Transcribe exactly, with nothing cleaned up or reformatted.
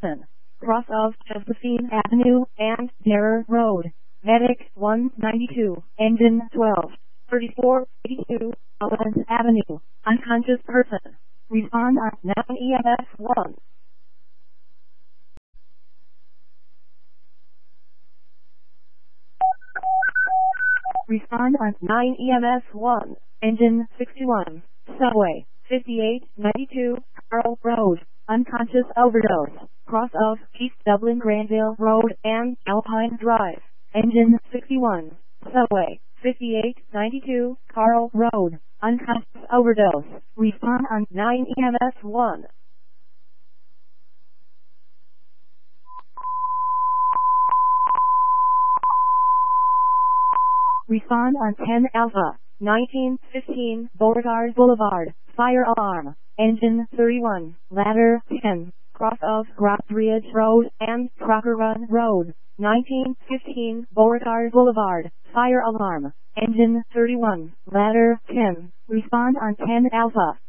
person. Cross of Josephine Avenue and Terror Road. Medic one ninety-two, engine twelve, thirty-four eighty-two, Owens Avenue. Unconscious person. Respond on nine E M S one. Respond on nine E M S one. Engine sixty-one. Subway fifty-eight ninety-two, Carl Road. Unconscious overdose. Cross of East Dublin Granville Road and Alpine Drive. Engine sixty-one. Subway fifty-eight ninety-two, Carl Road. Unconscious overdose. Respond on nine E M S one. Respond on ten Alpha. nineteen fifteen Beauregard Boulevard. Fire alarm. Engine thirty-one. Ladder ten. Cross of Rockbridge Road and Crocker Run Road. nineteen fifteen Beauregard Boulevard. Fire alarm. Engine thirty-one. Ladder ten. Respond on ten Alpha.